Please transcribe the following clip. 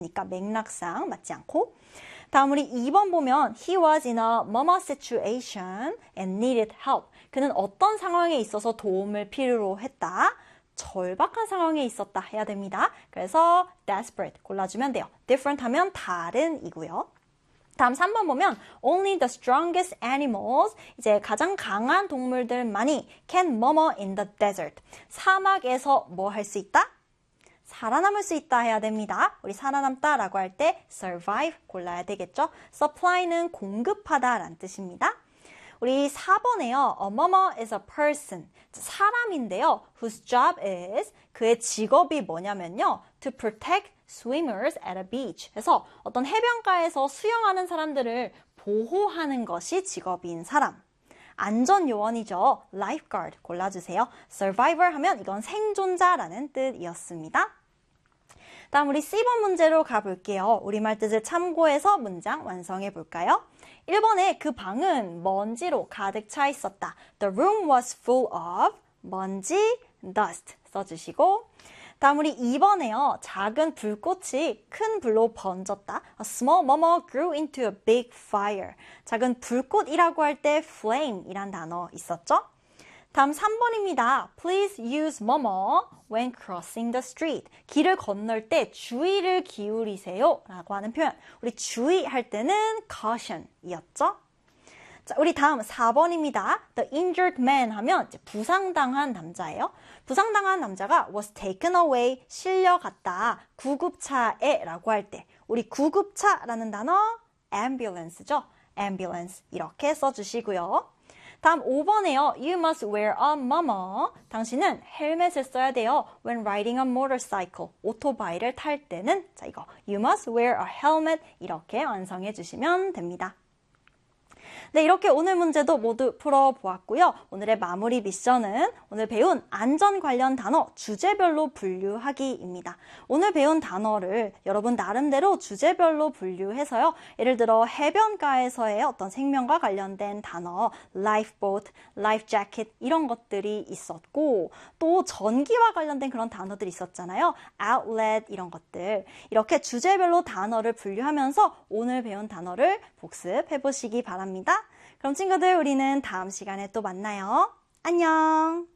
그러니까 맥락상 맞지 않고. 다음 우리 2번 보면 He was in a mama situation and needed help. 그는 어떤 상황에 있어서 도움을 필요로 했다. 절박한 상황에 있었다 해야 됩니다. 그래서 desperate 골라주면 돼요. different 하면 다른이고요. 다음 3번 보면 Only the strongest animals, 이제 가장 강한 동물들만이 can murmur in the desert. 사막에서 뭐 할 수 있다? 살아남을 수 있다 해야 됩니다. 우리 살아남다라고 할 때 survive 골라야 되겠죠? supply는 공급하다라는 뜻입니다. 우리 4번에요. A murmur is a person. 사람인데요. Whose job is, 그의 직업이 뭐냐면요. To protect swimmers at a beach. 그래서 어떤 해변가에서 수영하는 사람들을 보호하는 것이 직업인 사람. 안전요원이죠. lifeguard 골라주세요. survivor 하면 이건 생존자라는 뜻이었습니다. 다음 우리 C번 문제로 가볼게요. 우리말 뜻을 참고해서 문장 완성해 볼까요? 1번에 그 방은 먼지로 가득 차 있었다. The room was full of 먼지, dust 써주시고 다음 우리 2번에요. 작은 불꽃이 큰 불로 번졌다. A small murmur grew into a big fire. 작은 불꽃이라고 할 때 flame이란 단어 있었죠? 다음 3번입니다. Please use murmur when crossing the street. 길을 건널 때 주의를 기울이세요 라고 하는 표현. 우리 주의할 때는 caution이었죠? 자, 우리 다음 4번입니다. The injured man 하면 이제 부상당한 남자예요. 부상당한 남자가 was taken away, 실려갔다. 구급차에 라고 할 때 우리 구급차라는 단어 ambulance죠. ambulance 이렇게 써주시고요. 다음 5번에요. You must wear a murmur. 당신은 헬멧을 써야 돼요. When riding a motorcycle. 오토바이를 탈 때는 자 이거 You must wear a helmet 이렇게 완성해 주시면 됩니다. 네, 이렇게 오늘 문제도 모두 풀어보았고요. 오늘의 마무리 미션은 오늘 배운 안전 관련 단어 주제별로 분류하기입니다. 오늘 배운 단어를 여러분 나름대로 주제별로 분류해서요. 예를 들어 해변가에서의 어떤 생명과 관련된 단어 lifeboat, life jacket 이런 것들이 있었고 또 전기와 관련된 그런 단어들이 있었잖아요. outlet 이런 것들. 이렇게 주제별로 단어를 분류하면서 오늘 배운 단어를 복습해 보시기 바랍니다. 그럼 친구들 우리는 다음 시간에 또 만나요. 안녕!